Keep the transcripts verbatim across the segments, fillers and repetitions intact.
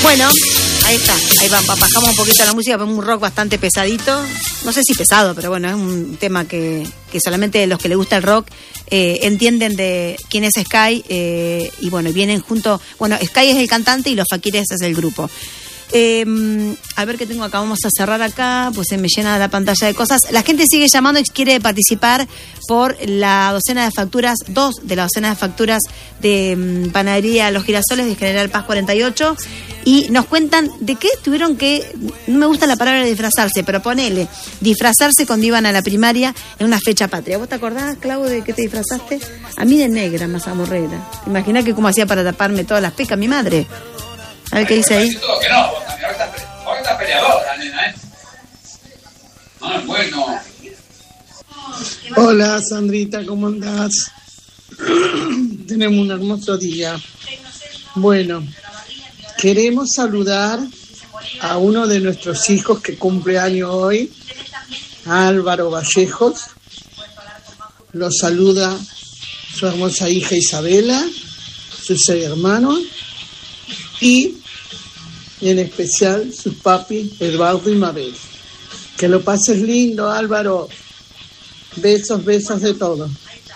Bueno, ahí está, ahí va, bajamos un poquito la música, un rock bastante pesadito, no sé si pesado, pero bueno, es un tema que, que solamente los que les gusta el rock eh, entienden de quién es Sky, eh, y bueno, vienen junto, bueno, Sky es el cantante y Los Fakires es el grupo. Eh, a ver qué tengo acá, vamos a cerrar acá, pues se me llena la pantalla de cosas. La gente sigue llamando y quiere participar por la docena de facturas, dos de la docena de facturas de um, Panadería Los Girasoles de General Paz cuarenta y ocho, y nos cuentan de qué tuvieron que, no me gusta la palabra disfrazarse, pero ponele, disfrazarse cuando iban a la primaria en una fecha patria. ¿Vos te acordás, Clau, de qué te disfrazaste? A mí de negra, más amorrera. Imaginá que cómo hacía para taparme todas las pecas mi madre. A ver qué dice ahí. Que no, ahora está peleadora, nena, ¿eh? Ah, bueno. Hola, Sandrita, ¿cómo andás? Tenemos un hermoso día. Bueno, queremos saludar a uno de nuestros hijos que cumple año hoy, Álvaro Vallejos. Lo saluda su hermosa hija Isabela, sus seis hermanos, y en especial sus papis Eduardo y Mabel. Que lo pases lindo, Álvaro. Besos, besos de todo.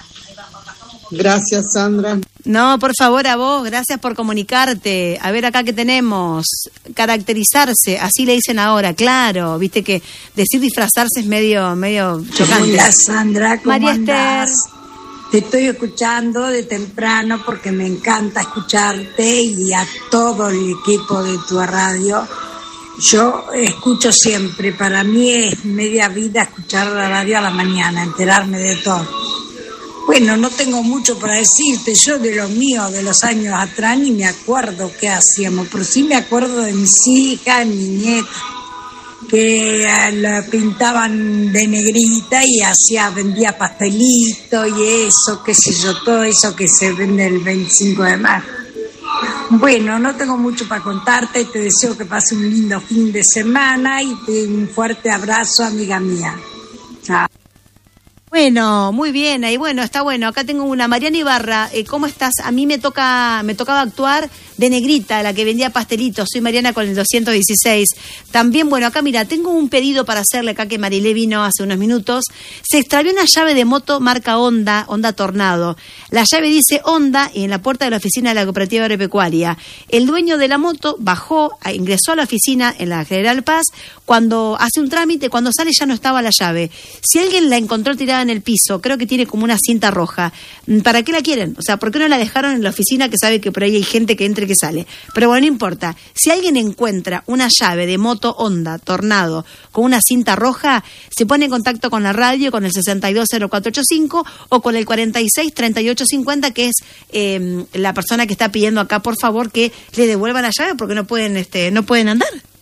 Gracias, Sandra. No, por favor, a vos, gracias por comunicarte. A ver acá qué tenemos. Caracterizarse, así le dicen ahora, claro. Viste que decir disfrazarse es medio, medio chocante. Hola, Sandra, ¿cómo María andás? Esther. Te estoy escuchando de temprano porque me encanta escucharte y a todo el equipo de tu radio. Yo escucho siempre, para mí es media vida escuchar la radio a la mañana, enterarme de todo. Bueno, no tengo mucho para decirte, yo de lo mío, de los años atrás, ni me acuerdo qué hacíamos, pero sí me acuerdo de mis hijas, mis nietas, que la pintaban de negrita y hacía, vendía pastelitos y eso, qué sé yo, todo eso que se vende el veinticinco de marzo. Bueno, no tengo mucho para contarte, te deseo que pase un lindo fin de semana y te un fuerte abrazo, amiga mía. Chao. Bueno, muy bien, ahí bueno, está bueno. Acá tengo una, Mariana Ibarra, eh, ¿cómo estás? A mí me toca, me tocaba actuar de negrita, la que vendía pastelitos. Soy Mariana con el doscientos dieciséis. También, bueno, acá mira, tengo un pedido para hacerle acá que Marilé vino hace unos minutos. Se extravió una llave de moto marca Honda, Honda Tornado. La llave dice Honda y en la puerta de la oficina de la Cooperativa Agropecuaria. El dueño de la moto bajó, ingresó a la oficina en la General Paz, cuando hace un trámite, cuando sale ya no estaba la llave. Si alguien la encontró tirada en el piso, creo que tiene como una cinta roja. ¿Para qué la quieren? O sea, ¿por qué no la dejaron en la oficina, que sabe que por ahí hay gente que entra y que sale? Pero bueno, no importa. Si alguien encuentra una llave de moto Honda Tornado con una cinta roja, se pone en contacto con la radio, con el sesenta y dos cero cuatro ochenta y cinco o con el cuarenta y seis treinta y ocho cincuenta, que es eh, la persona que está pidiendo acá, por favor, que le devuelvan la llave porque no pueden, este, no pueden andar.